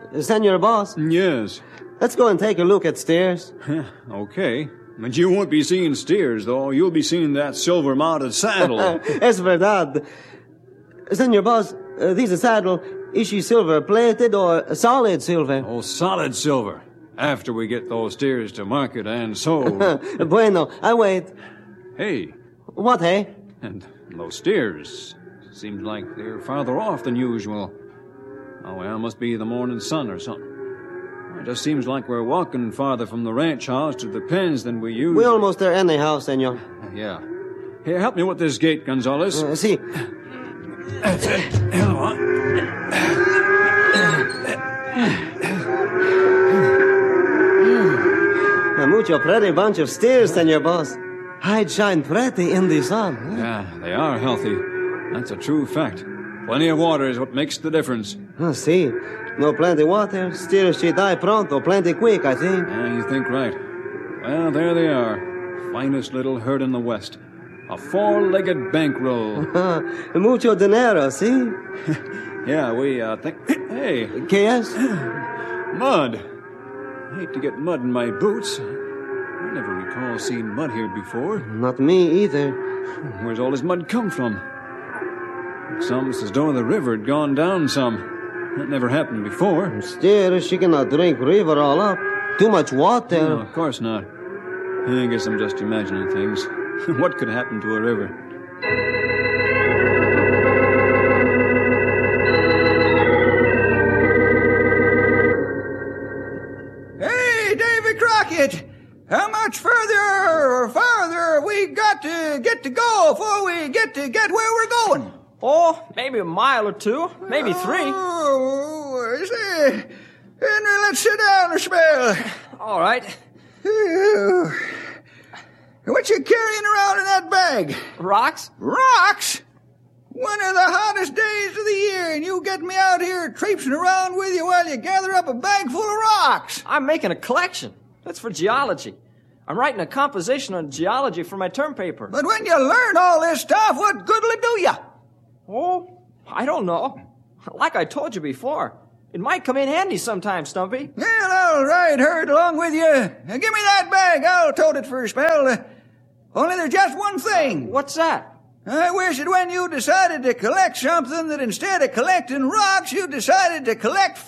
Senor Boss? Yes. Let's go and take a look at steers. Okay. But you won't be seeing steers, though. You'll be seeing that silver-mounted saddle. Es verdad. Senor Boss, this saddle, is she silver-plated or solid silver? Oh, solid silver. After we get those steers to market and sold. Bueno, I wait. Hey. What, hey? And those steers. Seems like they're farther off than usual. Oh, well, must be the morning sun or something. It just seems like we're walking farther from the ranch house to the pens than we usually... We're almost there anyhow, senor. Yeah. Here, help me with this gate, Gonzales. See. That's it. Hello, huh? A mucho pretty bunch of steers, Senor Boss. Hide shine pretty in the sun. Huh? Yeah, they are healthy. That's a true fact. Plenty of water is what makes the difference. See. No plenty water, steers she die pronto, plenty quick, I think. Yeah, you think right. Well, there they are. Finest little herd in the West. A four-legged bankroll. Mucho dinero, see? Yeah, we think... Hey. Yes? Mud. I hate to get mud in my boots. I never recall seeing mud here before. Not me either. Where's all this mud come from? It's almost as though the river had gone down some. That never happened before. Steers, she cannot drink river all up. Too much water. No, of course not. I guess I'm just imagining things. What could happen to a river? Hey, Davy Crockett! How much further or farther we got to get to go before we get where we're going? Oh, maybe a mile or two, maybe 3. Oh, say, Henry, let's sit down a spell. All right. What you carrying around in that bag? Rocks? Rocks? One of the hottest days of the year, and you get me out here traipsing around with you while you gather up a bag full of rocks. I'm making a collection. That's for geology. I'm writing a composition on geology for my term paper. But when you learn all this stuff, what good'll it do ya? Oh, I don't know. Like I told you before, it might come in handy sometime, Stumpy. Well, I'll ride herd along with you. Now, give me that bag. I'll tote it for a spell. Only there's just one thing. What's that? I wish that when you decided to collect something that instead of collecting rocks, you decided to collect